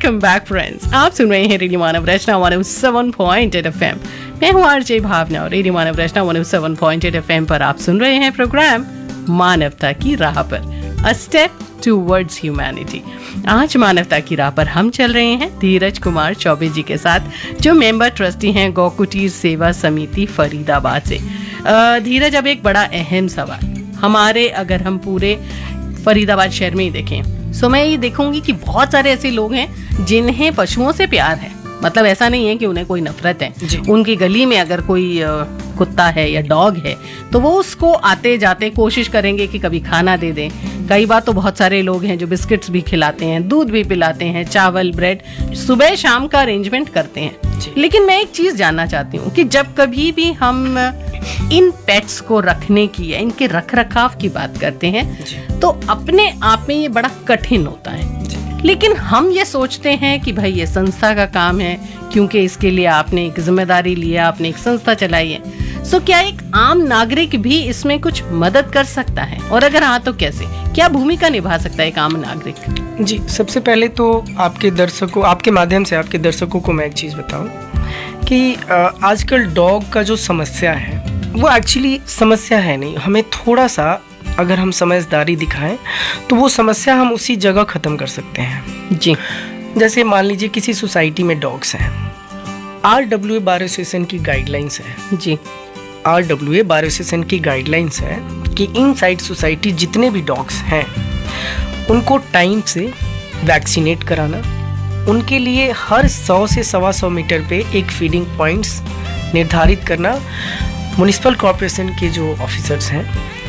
Welcome back friends. आप सुन रहे हैं रेडियो मानव रचना 107.8 FM। मैं हूं आरजे भावना और रेडियो मानव रचना 107.8 FM पर आप सुन रहे हैं प्रोग्राम मानवता की राह पर, अ स्टेप टूवर्ड्स ह्यूमैनिटी। आज मानवता की राह पर हम चल रहे हैं धीरज कुमार चौबे जी के साथ, जो मेंबर ट्रस्टी हैं गौ कुटीर सेवा समिति फरीदाबाद से। धीरज, अब एक बड़ा अहम सवाल हमारे, अगर हम पूरे फरीदाबाद शहर में ही देखें, सो मैं ये देखूंगी कि बहुत सारे ऐसे लोग हैं जिन्हें पशुओं से प्यार है। मतलब ऐसा नहीं है कि उन्हें कोई नफरत है। उनकी गली में अगर कोई कुत्ता है या डॉग है तो वो उसको आते जाते कोशिश करेंगे कि कभी खाना दे दें। कई बार तो बहुत सारे लोग हैं जो बिस्किट्स भी खिलाते हैं, दूध भी पिलाते हैं, चावल ब्रेड सुबह शाम का अरेंजमेंट करते हैं। लेकिन मैं एक चीज जानना चाहती हूँ कि जब कभी भी हम इन पेट्स को रखने की या इनके रख रखाव की बात करते हैं तो अपने आप में ये बड़ा कठिन होता है। लेकिन हम ये सोचते हैं कि भाई ये संस्था का काम है, क्योंकि इसके लिए आपने एक जिम्मेदारी लिया, आपने एक संस्था चलाई है। सो क्या एक आम नागरिक भी इसमें कुछ मदद कर सकता है, और अगर हाँ तो कैसे, क्या भूमिका निभा सकता है एक आम नागरिक? जी, सबसे पहले तो आपके दर्शकों, आपके माध्यम से आपके दर्शकों को मैं एक चीज़ बताऊं कि आजकल डॉग का जो समस्या है वो एक्चुअली समस्या है नहीं। हमें थोड़ा सा अगर हम समझदारी दिखाएं तो वो समस्या हम उसी जगह ख़त्म कर सकते हैं। जी, जैसे मान लीजिए किसी सोसाइटी में डॉग्स हैं, RWA बार एसोसिएशन की गाइडलाइंस है। जी, RWA बार एसोसिएशन की गाइडलाइंस है कि इनसाइड सोसाइटी जितने भी डॉग्स हैं उनको टाइम से वैक्सीनेट कराना, उनके लिए हर 100 से 125 मीटर पे एक फीडिंग पॉइंट्स निर्धारित करना। म्युनिसिपल कॉर्पोरेशन के जो ऑफिसर्स हैं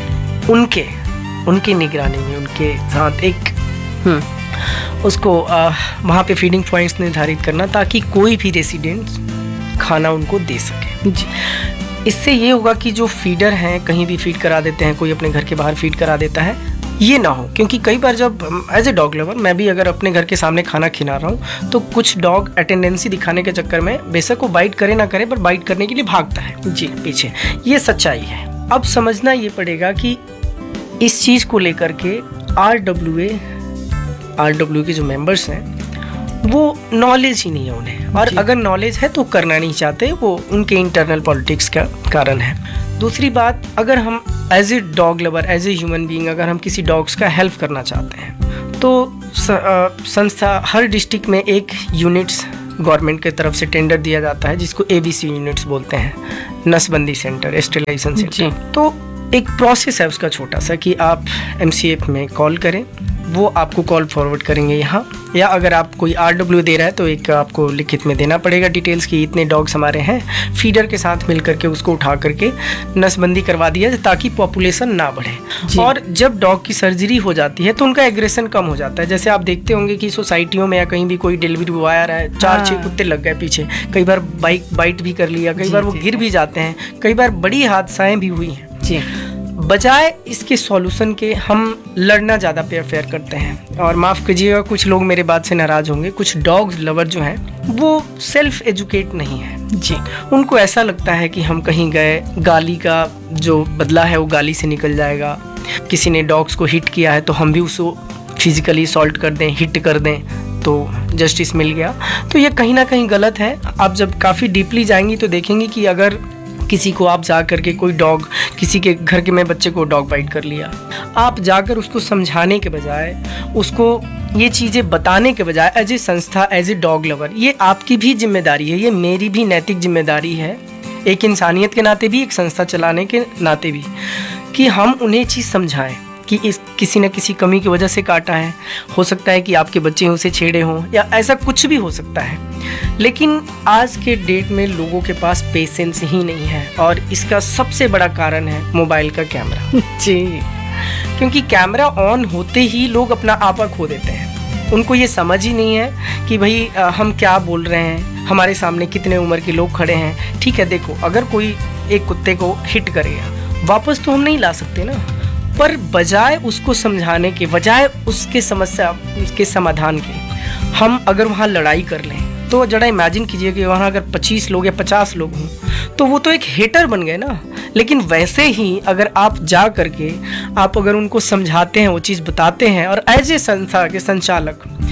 उनके निगरानी में, उनके साथ एक उसको वहाँ पे फीडिंग पॉइंट्स निर्धारित करना ताकि कोई भी रेसिडेंट खाना उनको दे सके। जी, इससे ये होगा कि जो फीडर हैं कहीं भी फीड करा देते हैं, कोई अपने घर के बाहर फीड करा देता है, ये ना हो। क्योंकि कई बार जब एज ए डॉग लवर मैं भी अगर अपने घर के सामने खाना खिला रहा हूँ तो कुछ डॉग अटेंडेंसी दिखाने के चक्कर में बेशक वो बाइट करे ना करे पर बाइट करने के लिए भागता है जी पीछे। ये सच्चाई है। अब समझना ये पड़ेगा कि इस चीज़ को लेकर के RWA के जो मेंबर्स हैं वो नॉलेज ही नहीं है उन्हें, और अगर नॉलेज है तो करना नहीं चाहते, वो उनके इंटरनल पॉलिटिक्स का कारण है। दूसरी बात, अगर हम as a dog lover, as a human being, अगर हम किसी डॉग्स का हेल्प करना चाहते हैं तो संस्था, हर डिस्ट्रिक्ट में एक यूनिट्स गवर्नमेंट के तरफ से टेंडर दिया जाता है जिसको ABC यूनिट्स बोलते हैं, नसबंदी सेंटर, स्टेरिलाइजेशन सेंटर। तो एक प्रोसेस है उसका छोटा सा कि आप MCF में कॉल करें, वो आपको कॉल फॉरवर्ड करेंगे यहाँ, या अगर आप कोई RWA दे रहा है तो एक आपको लिखित में देना पड़ेगा डिटेल्स कि इतने डॉग्स हमारे हैं। फीडर के साथ मिल करके उसको उठा करके नसबंदी करवा दिया ताकि पॉपुलेशन ना बढ़े। और जब डॉग की सर्जरी हो जाती है तो उनका एग्रेशन कम हो जाता है। जैसे आप देखते होंगे कि सोसाइटियों में या कहीं भी कोई डिलीवरी बॉय आ रहा है, 4-6 कुत्ते लग गए पीछे, कई बार बाइट भी कर लिया, कई बार वो गिर भी जाते हैं, कई बार बड़ी हादसाएं भी हुई हैं। जी, बजाय इसके सॉल्यूशन के हम लड़ना ज़्यादा प्रेफर करते हैं। और माफ़ कीजिएगा, कुछ लोग मेरे बात से नाराज़ होंगे, कुछ डॉग लवर जो हैं वो सेल्फ एजुकेट नहीं है। जी, उनको ऐसा लगता है कि हम कहीं गए, गाली का जो बदला है वो गाली से निकल जाएगा। किसी ने डॉग्स को हिट किया है तो हम भी उसको फिजिकली असॉल्ट कर दें, हिट कर दें तो जस्टिस मिल गया। तो ये कहीं ना कहीं गलत है। आप जब काफ़ी डीपली जाएंगी तो देखेंगे कि अगर किसी को आप जा करके कोई डॉग, किसी के घर के में बच्चे को डॉग बाइट कर लिया, आप जाकर उसको समझाने के बजाय, उसको ये चीज़ें बताने के बजाय, एज ए संस्था, एज ए डॉग लवर, ये आपकी भी जिम्मेदारी है, ये मेरी भी नैतिक जिम्मेदारी है, एक इंसानियत के नाते भी, एक संस्था चलाने के नाते भी, कि हम उन्हें चीज़ समझाएं कि इस किसी न किसी कमी की वजह से काटा है। हो सकता है कि आपके बच्चे उसे छेड़े हों या ऐसा कुछ भी हो सकता है। लेकिन आज के डेट में लोगों के पास पेशेंस ही नहीं है, और इसका सबसे बड़ा कारण है मोबाइल का कैमरा। जी, क्योंकि कैमरा ऑन होते ही लोग अपना आपा खो देते हैं। उनको ये समझ ही नहीं है कि भाई हम क्या बोल रहे हैं, हमारे सामने कितने उम्र के लोग खड़े हैं। ठीक है, देखो, अगर कोई एक कुत्ते को हिट करेगा, वापस तो हम नहीं ला सकते ना, पर बजाय उसको समझाने के, बजाय उसके समस्या, उसके समाधान के, हम अगर वहाँ लड़ाई कर लें तो जरा इमेजिन कीजिए कि वहाँ अगर 25 लोग या 50 लोग हों तो वो तो एक हेटर बन गए ना। लेकिन वैसे ही अगर आप जा करके आप अगर उनको समझाते हैं, वो चीज़ बताते हैं, और एज ए संस्था के संचालक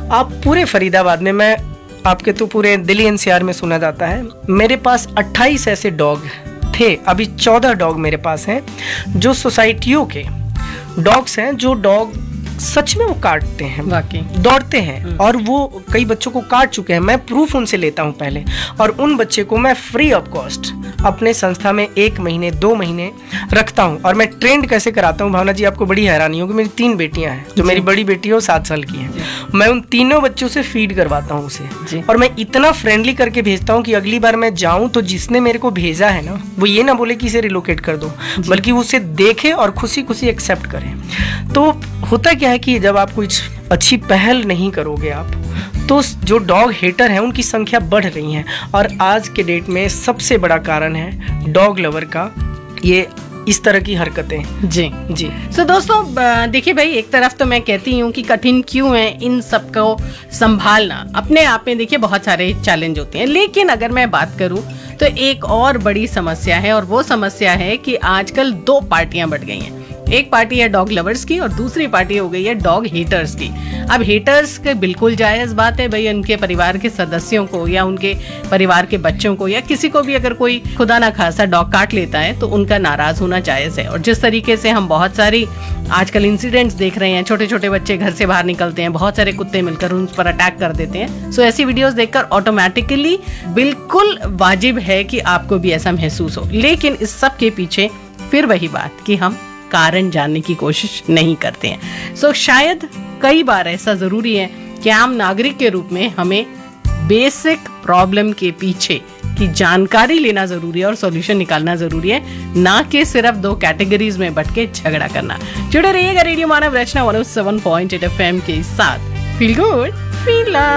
आप पूरे फरीदाबाद में, मैं आपके तो पूरे दिल्ली एनसीआर में सुना जाता है, मेरे पास 28 ऐसे डॉग थे, अभी 14 डॉग मेरे पास हैं, जो सोसाइटियों के डॉग्स हैं, जो डॉग सच में वो काटते हैं, वाकई दौड़ते हैं, और वो कई बच्चों को काट चुके हैं। मैं प्रूफ उनसे लेता हूं पहले, और उन बच्चे को मैं फ्री ऑफ कॉस्ट अपने संस्था में 1 महीने 2 महीने रखता हूं। और मैं ट्रेंड कैसे कराता हूं, भावना जी आपको बड़ी हैरानी होगी, मेरी 3 बेटियां हैं, जो मेरी बड़ी बेटी है वो 7 साल की है। मैं उन तीनों बच्चों से फीड करवाता हूं उसे, और मैं इतना फ्रेंडली करके भेजता हूं कि अगली बार मैं जाऊं तो जिसने मेरे को भेजा है ना, वो ये ना बोले कि इसे रिलोकेट कर दो, बल्कि उसे देखे और खुशी खुशी एक्सेप्ट करें। तो होता क्या है कि जब आप कुछ अच्छी पहल नहीं करोगे आप, तो जो डॉग हेटर हैं उनकी संख्या बढ़ रही है, और आज के डेट में सबसे बड़ा कारण है डॉग लवर का ये इस तरह की हरकतें। जी जी। सो दोस्तों देखिए भाई, एक तरफ तो मैं कहती हूँ कि कठिन क्यों है इन सबको संभालना, अपने आप में देखिए बहुत सारे चैलेंज होते हैं, लेकिन अगर मैं बात करूँ तो एक और बड़ी समस्या है, और वो समस्या है कि आजकल 2 पार्टियां बढ़ गई हैं। एक पार्टी है डॉग लवर्स की और दूसरी पार्टी हो गई है डॉग हेटर्स की। अब हेटर्स के बिल्कुल जायज बात है भाई, उनके परिवार के सदस्यों को या उनके परिवार के बच्चों को या किसी को भी अगर कोई खुदा ना खासा डॉग काट लेता है तो उनका नाराज होना जायज है। और जिस तरीके से हम बहुत सारी आजकल इंसिडेंट्स देख रहे हैं, छोटे छोटे बच्चे घर से बाहर निकलते हैं, बहुत सारे कुत्ते मिलकर उन पर अटैक कर देते हैं, सो ऐसी वीडियोस देखकर ऑटोमेटिकली बिल्कुल वाजिब है कि आपको भी ऐसा महसूस हो। लेकिन इस सब के पीछे फिर वही बात कि हम कारण जानने की कोशिश नहीं करते हैं। सो शायद कई बार ऐसा जरूरी है कि आम नागरिक के रूप में हमें बेसिक प्रॉब्लम के पीछे की जानकारी लेना जरूरी है और सॉल्यूशन निकालना जरूरी है, ना कि सिर्फ 2 कैटेगरीज में बट के झगड़ा करना। जुड़े रहिएगा रेडियो मानव रचना 107.8 FM के साथ। Feel good feel